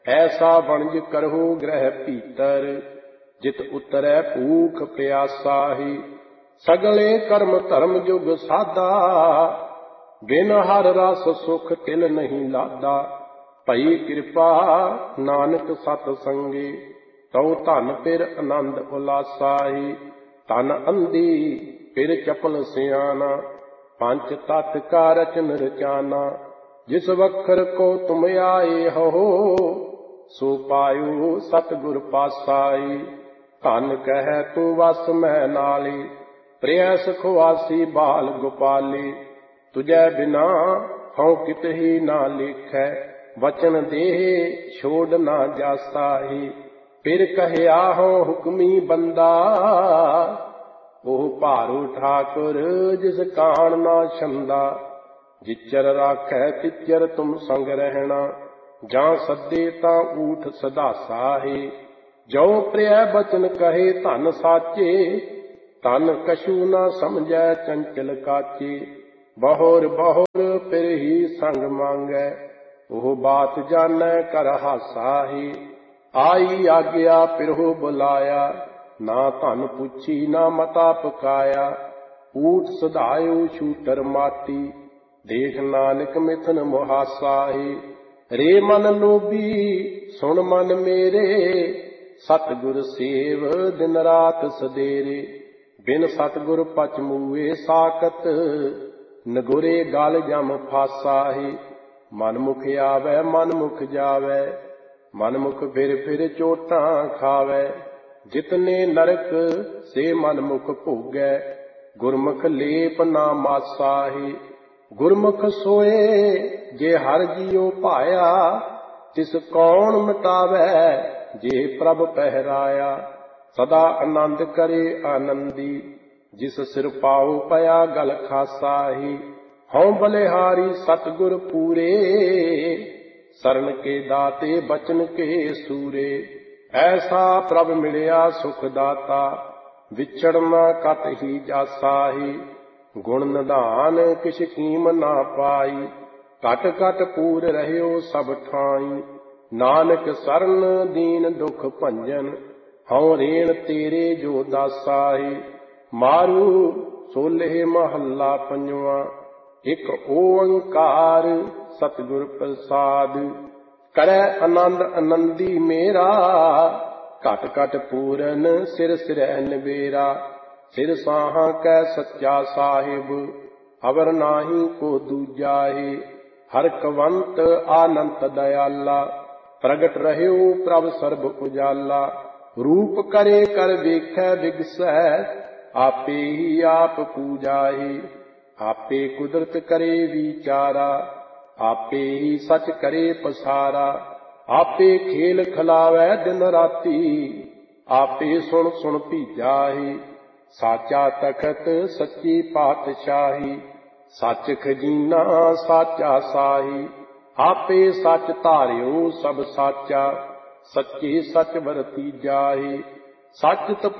ऐसा वणज करहु ग्रह भीतर, जित उतरै भूख प्यासाही। सगले कर्म धर्म जुग साधा, बिन हर रस सुख तिल नहीं लादा। भई कृपा नानक सत संगी, तौ धन फिर आनंद उलासाही। तन अंधी फिर चपल सियाना, पंच तत् का रचन रचाना। जिस वखर को तुम आए हो, सो पायो सतगुर पासाई। धन कह तू वस मैं नाली, प्रिय सुखवासी बाल गोपाली। तुझे बिना हूँ कित ही ना लेखै, वचन देह छोड़ ना जासाही। फिर कहया हूँ हुक्मी बंदा, ओह भारू ठाकुर जिस कान ना छंदा। जिचर राखै तिचर तुम संग रहना, जां सदे तां ऊठ सदासा है। जो प्रिय बचन कहे धन साचे, तन कछु न समझै चंचल काचे। बहुर बहुर फिर ही संग मांगै, ओह बात जानै कर हासा है। आई आज्ञा फिरहु बुलाया, ना धन पुछी ना मता पकाया। ऊठ सधायो छूटर माटी, देख नानक मिथन मुहासा है। रे मन लोभी सुन मन मेरे, सतगुर सेव दिन रात सदेरे। बिन सतगुर पच मूए साकत, नगुरे गल जम फासा है। मन मुख आवे मन मुख जावे, मन मुख फिर चोटां खावे। जितने नरक से मन मुख भोगै, गुरमुख लेप ना मासा है। गुरमुख सोए जे हर जियो पाया, तिस कौन मिटावै जे प्रभ पहराया। सदा आनंद करे आनंदी, जिस सिर पाओ पया गल खासा ही। हऊँ बलिहारी सतगुर पूरे, शरण के दाते बचन के सूरे। ऐसा प्रभ मिलिया सुख दाता, विछड़ना कत ही जासा ही। गुण निधान किछ कीम ना पाई, घट घट पूर रहयो सब ठाई। नानक सरन दीन दुख भंजन, हऊँ रेण तेरे जो दासाही। मारू सोलह महला पंजवा, एक ओंकार सतगुर प्रसाद। करै आनंद आनंदी मेरा, घट घट पूरन सिर सिरह निबेरा। सिर साहा कै सच्चा साहिब, अवर नाही को दूजाहे। हर कवंत आनंत दयाला, प्रगट रहयो प्रभ सर्ब उजाला। रूप करे कर वेखै विगसै, आपे ही आप पूजाहे। आपे कुदरत करे विचारा, आपे ही सच करे पसारा। आपे खेल खिलावै दिन राती, आपे सुन सुन भीजाहे। साचा तखत सच्ची पातशाही, सच खजीना साचा साही। आपे सच धारियो सब साचा, सच्चे सच वरती जाहे। सच